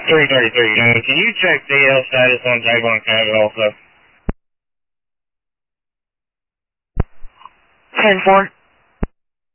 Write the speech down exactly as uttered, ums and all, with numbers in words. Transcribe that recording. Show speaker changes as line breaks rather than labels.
three thirty-three, uh, can you check D L status on Javelin Cabot also?
ten four.